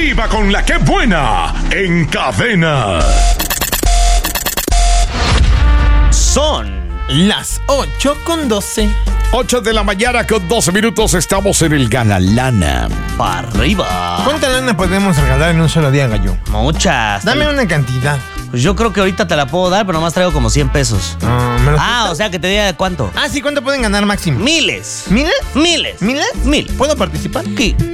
Arriba con la que buena en Cadena. Son las 8:12. 8 de la mañana con 12 minutos. Estamos en el Ganalana. Para arriba. ¿Cuánta lana podemos regalar en un solo día, Gallo? Muchas. Dame una cantidad. Pues yo creo que ahorita te la puedo dar, pero nomás traigo como 100 pesos. ¿Me los Ah, o sea que te diga de cuánto. sí, ¿cuánto pueden ganar máximo? Miles. ¿Miles? Miles. ¿Miles? Mil. ¿Puedo participar? Sí.